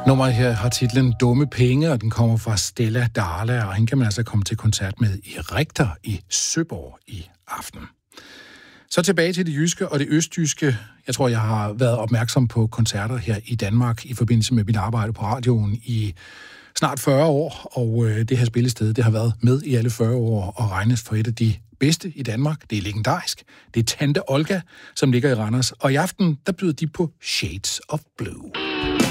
Nummeret her har titlen Dumme Penge, og den kommer fra Stella Darla, og hende kan man altså komme til koncert med i Richter i Søborg i aften. Så tilbage til det jyske og det østjyske. Jeg tror, jeg har været opmærksom på koncerter her i Danmark i forbindelse med mit arbejde på radioen i snart 40 år, og det her spillested, det har været med i alle 40 år og regnes for et af de bedste i Danmark. Det er legendarisk. Det er Tante Olga, som ligger i Randers, og i aften, der byder de på Shades of Blue.